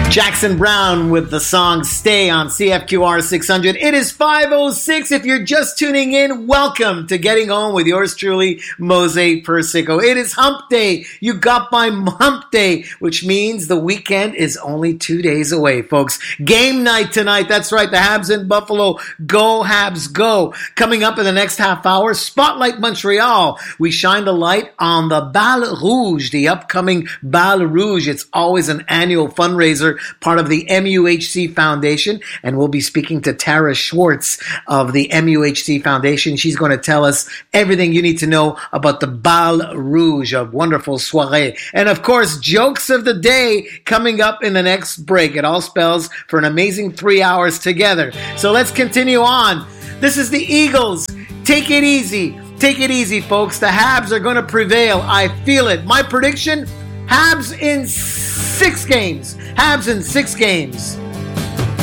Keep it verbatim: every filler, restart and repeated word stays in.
Jackson Brown with the song Stay on C F Q R six hundred. It is five oh six. If you're just tuning in, welcome to Getting Home with yours truly, Mose Persico. It is hump day. You got my hump day, which means the weekend is only two days away, folks. Game night tonight. That's right. The Habs in Buffalo. Go Habs, go. Coming up in the next half hour, Spotlight Montreal. We shine the light on the Bal Rouge, the upcoming Bal Rouge. It's always an annual fundraiser, part of the M U H C Foundation, and we'll be speaking to Tara Schwartz of the M U H C Foundation. She's going to tell us everything you need to know about the Bal Rouge, a wonderful soirée. And of course, jokes of the day coming up in the next break. It all spells for an amazing three hours together. So let's continue on. This is the Eagles. Take it easy. Take it easy, folks. The Habs are going to prevail. I feel it. My prediction, Habs in six games. Habs in six games.